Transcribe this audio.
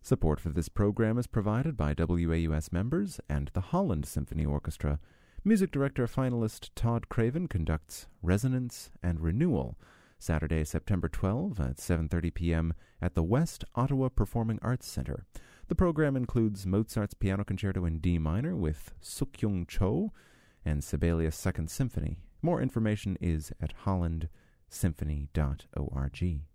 Support for this program is provided by WAUS members and the Holland Symphony Orchestra. Music director finalist Todd Craven conducts Resonance and Renewal, Saturday, September 12 at 7:30 p.m. at the West Ottawa Performing Arts Centre. The program includes Mozart's Piano Concerto in D minor with Suk-Young Cho and Sibelius' Second Symphony. More information is at hollandsymphony.org.